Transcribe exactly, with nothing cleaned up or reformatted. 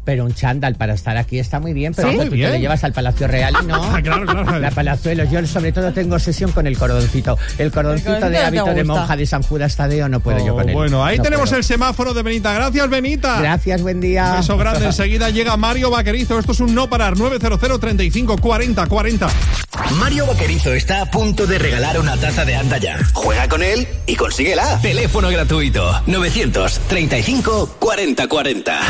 Pero un chándal para estar aquí está muy bien, pero ¿Sí? tú Muy te bien. lo llevas al Palacio Real y no. Claro, claro. La Palazuelos. Yo sobre todo tengo obsesión con el cordoncito. El cordoncito cordoncito de te hábito de gusta. monja de San Judas Tadeo no puedo Oh, yo con él. bueno, ahí No tenemos puedo. el semáforo de Benita. Gracias, Benita. Gracias, buen día. Beso grande. Enseguida llega Mario Vaquerizo. Esto es un no parar. nueve cero cero, treinta y cinco, cuarenta, cuarenta. Mario Vaquerizo está a punto de regalar una taza de Anda Ya. Juega con él y consíguela. Teléfono gratuito. novecientos treinta y cinco, cuarenta, cuarenta.